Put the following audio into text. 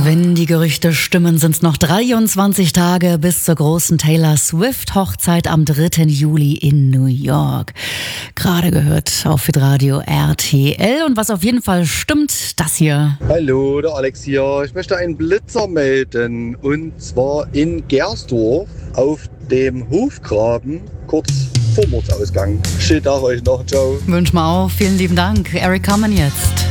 Wenn die Gerüchte stimmen, sind es noch 23 Tage bis zur großen Taylor Swift-Hochzeit am 3. Juli in New York. Gerade gehört auf Hitradio RTL. Und was auf jeden Fall stimmt, das hier. Hallo, der Alex hier. Ich möchte einen Blitzer melden. Und zwar in Gersdorf auf dem Hofgraben, kurz vor Mordsausgang. Schönen Tag euch noch. Ciao. Wünsch mal auch. Vielen lieben Dank. Eric Carmen jetzt.